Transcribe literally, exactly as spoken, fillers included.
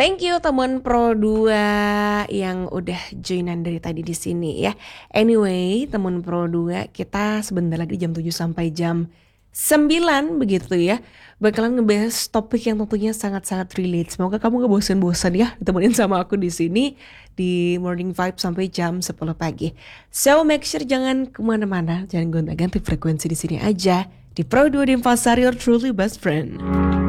Thank you teman Pro dua yang udah joinan dari tadi di sini ya. Anyway, teman Pro dua, kita sebentar lagi jam tujuh sampai jam sembilan begitu ya. Bakalan ngebahas topik yang tentunya sangat-sangat relate. Semoga kamu gak bosan-bosan ya ditemenin sama aku di sini di Morning Vibe sampai jam sepuluh pagi. So make sure jangan kemana-mana, jangan gonta-ganti frekuensi di sini aja di Pro dua Denpasar, your truly best friend.